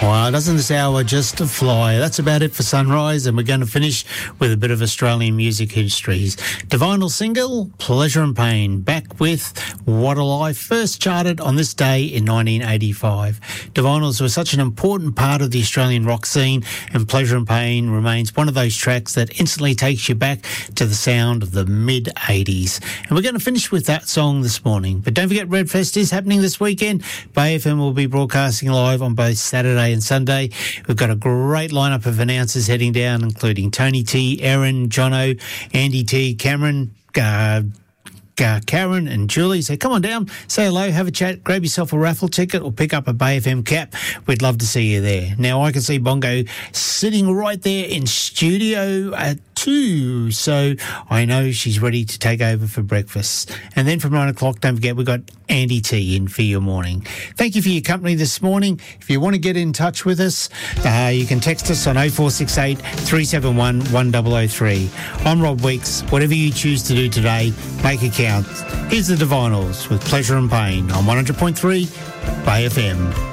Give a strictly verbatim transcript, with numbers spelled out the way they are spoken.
Wow, doesn't this hour just fly? That's about it for Sunrise, and we're going to finish with a bit of Australian music histories. Divinal single, Pleasure and Pain, back with What a Life, first charted on this day in nineteen eighty-five. Divinals were such an important part of the Australian rock scene, and Pleasure and Pain remains one of those tracks that instantly takes you back to the sound of the mid-eighties. And we're going to finish with that song this morning. But don't forget, Redfest is happening this weekend. Bay F M will be broadcasting live on both Saturday and Sunday. We've got a great lineup of announcers heading down, including Tony T, Aaron, Jono, Andy T, Cameron, uh, Uh, Karen and Julie. So come on down, say hello, have a chat, grab yourself a raffle ticket or pick up a Bay F M cap. We'd love to see you there. Now, I can see Bongo sitting right there in studio at two, so I know she's ready to take over for breakfast. And then from nine o'clock, don't forget, we've got Andy T in for your morning. Thank you for your company this morning. If you want to get in touch with us, uh, you can text us on oh four six eight, three seven one, one oh oh three. I'm Rob Weeks. Whatever you choose to do today, make it count. Here's the Divinals with Pleasure and Pain on one hundred point three Bay F M.